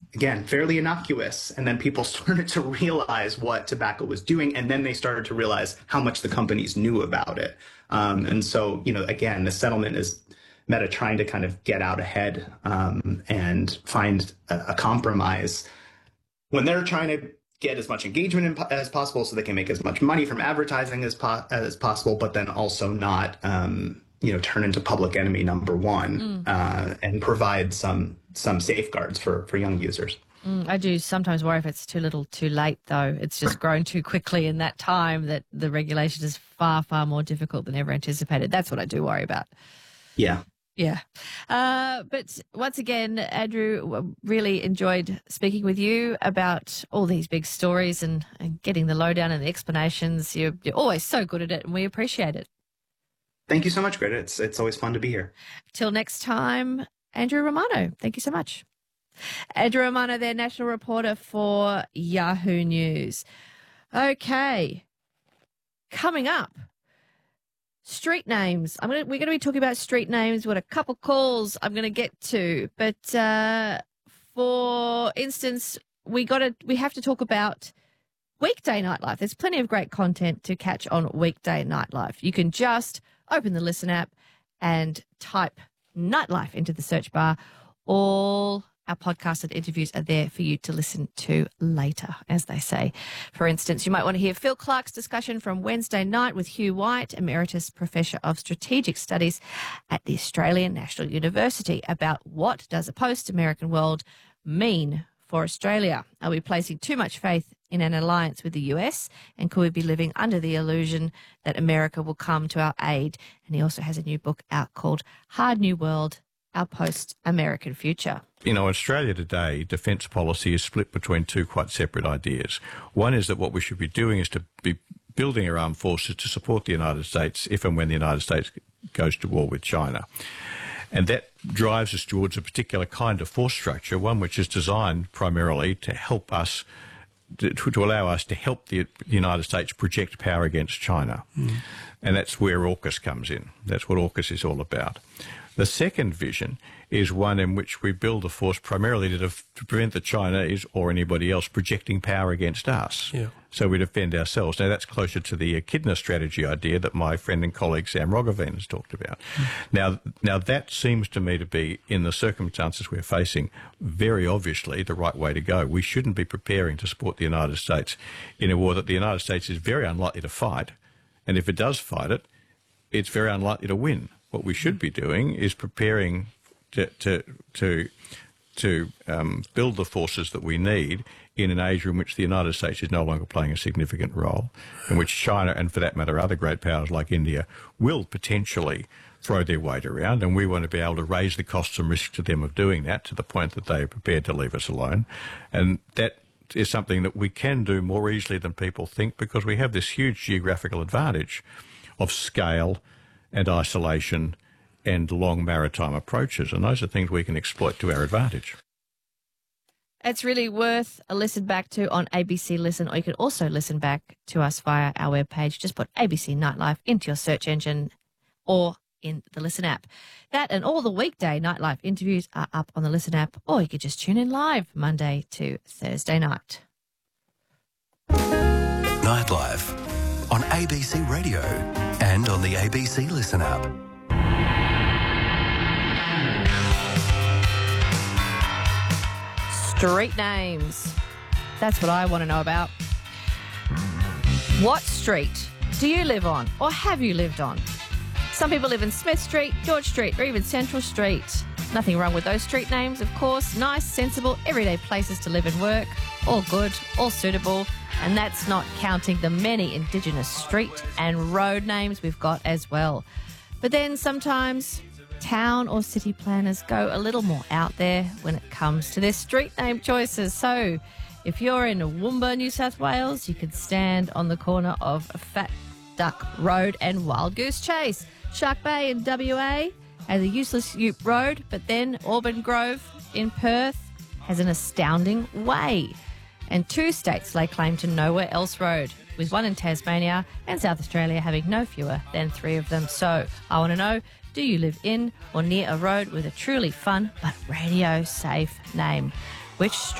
again, fairly innocuous. And then people started to realize what tobacco was doing. And then they started to realize how much the companies knew about it. And so, again, the settlement is Meta trying to kind of get out ahead and find a compromise when they're trying to get as much engagement as possible so they can make as much money from advertising as possible, but then also not, turn into public enemy number one and provide some safeguards for young users. I do sometimes worry if it's too little too late, though. It's just grown too quickly in that time that the regulation is far, far more difficult than ever anticipated. That's what I do worry about. Yeah. Yeah. But once again, Andrew, really enjoyed speaking with you about all these big stories and getting the lowdown and the explanations. You're always so good at it, and we appreciate it. Thank you so much, Greta. It's always fun to be here. Till next time, Andrew Romano. Thank you so much. Andrew Romano, their national reporter for Yahoo News. Okay. Coming up. Street names. We're going to be talking about street names. We've got a couple calls I'm going to get to. But for instance, we have to talk about weekday nightlife. There's plenty of great content to catch on weekday nightlife. You can just open the Listen app and type nightlife into the search bar. All our podcasts and interviews are there for you to listen to later, as they say. For instance, you might want to hear Phil Clark's discussion from Wednesday night with Hugh White, Emeritus Professor of Strategic Studies at the Australian National University, about what does a post-American world mean for Australia? Are we placing too much faith in an alliance with the US? And could we be living under the illusion that America will come to our aid? And he also has a new book out called Hard New World, Our Post-American Future. In Australia today, defence policy is split between two quite separate ideas. One is that what we should be doing is to be building our armed forces to support the United States if and when the United States goes to war with China. And that drives us towards a particular kind of force structure, one which is designed primarily to help us, to allow us to help the United States project power against China. And that's where AUKUS comes in. That's what AUKUS is all about. The second vision is one in which we build a force primarily to prevent the Chinese or anybody else projecting power against us. Yeah. So we defend ourselves. Now, that's closer to the echidna strategy idea that my friend and colleague Sam Roggeveen has talked about. Now that seems to me to be, in the circumstances we're facing, very obviously the right way to go. We shouldn't be preparing to support the United States in a war that the United States is very unlikely to fight. And if it does fight it, it's very unlikely to win. What we should be doing is preparing to build the forces that we need in an age in which the United States is no longer playing a significant role, in which China and, for that matter, other great powers like India will potentially throw their weight around, and we want to be able to raise the costs and risks to them of doing that to the point that they are prepared to leave us alone. And that is something that we can do more easily than people think, because we have this huge geographical advantage of scale and isolation and long maritime approaches, and those are things we can exploit to our advantage. It's really worth a listen back to on ABC Listen, or you can also listen back to us via our webpage. Just put ABC Nightlife into your search engine or in the Listen app. That and all the weekday nightlife interviews are up on the Listen app, or you could just tune in live Monday to Thursday night. Nightlife on ABC Radio and on the ABC Listen app. Street names. That's what I want to know about. What street do you live on, or have you lived on? Some people live in Smith Street, George Street, or even Central Street. Nothing wrong with those street names, of course. Nice, sensible, everyday places to live and work. All good, all suitable. And that's not counting the many Indigenous street and road names we've got as well. But then sometimes town or city planners go a little more out there when it comes to their street name choices. So if you're in Woomba, New South Wales, you could stand on the corner of Fat Duck Road and Wild Goose Chase. Shark Bay in WA has a useless Ute Road, but then Auburn Grove in Perth has an astounding way. And 2 states lay claim to Nowhere Else Road, with 1 in Tasmania and South Australia having no fewer than 3 of them. So I want to know, do you live in or near a road with a truly fun but radio safe name? Which street